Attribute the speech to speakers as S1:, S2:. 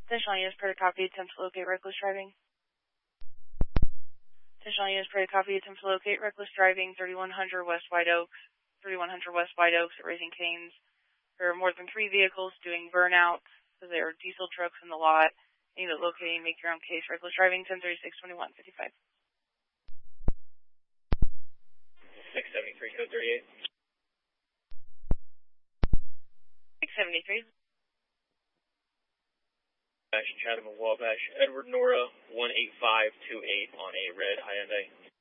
S1: Additional units per copy, attempt to locate reckless driving. Additional units per copy, attempt to locate reckless driving, 3100 West White Oaks, 3100 West White Oaks at Raising Cane's. There are more than 3 vehicles doing burnouts, so there are diesel trucks in the lot. You need to locate and make your own case. Reckless driving, 1036-2155.
S2: 673, code 38.
S1: 673.
S2: Chatham and Wabash, Edward Nora, 18528 on a red Hyundai.